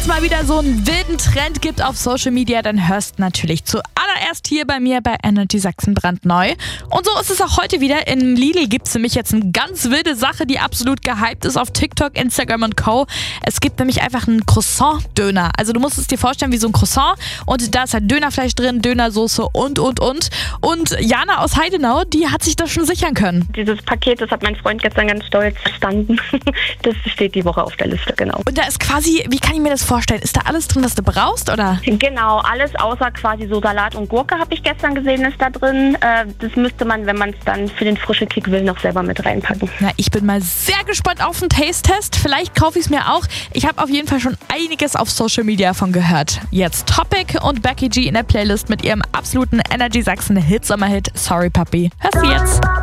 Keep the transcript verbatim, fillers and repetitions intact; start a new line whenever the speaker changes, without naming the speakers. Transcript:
mal wieder so einen wilden Trend gibt auf Social Media, dann hörst du natürlich zuallererst hier bei mir bei Energy Sachsen brandneu. Und so ist es auch heute wieder. In Lidl gibt es nämlich jetzt eine ganz wilde Sache, die absolut gehypt ist auf TikTok, Instagram und Co. Es gibt nämlich einfach einen Croissant-Döner. Also du musst es dir vorstellen wie so ein Croissant und da ist halt Dönerfleisch drin, Dönersoße und, und, und. Und Jana aus Heidenau, die hat sich das schon sichern können.
Dieses Paket, das hat mein Freund gestern ganz stolz verstanden. Das steht die Woche auf der Liste, genau.
Und da ist quasi, wie kann ich mir das vorstellen? Ist da alles drin, was du brauchst, oder?
Genau, alles außer quasi so Salat und Gurke, habe ich gestern gesehen, ist da drin. Äh, das müsste man, wenn man es dann für den frischen Kick will, noch selber mit reinpacken.
Na, ich bin mal sehr gespannt auf den Taste-Test. Vielleicht kaufe ich es mir auch. Ich habe auf jeden Fall schon einiges auf Social Media davon gehört. Jetzt Topic und Becky G in der Playlist mit ihrem absoluten Energy Sachsen Hit Sommerhit Sorry Puppy. Hörst du jetzt?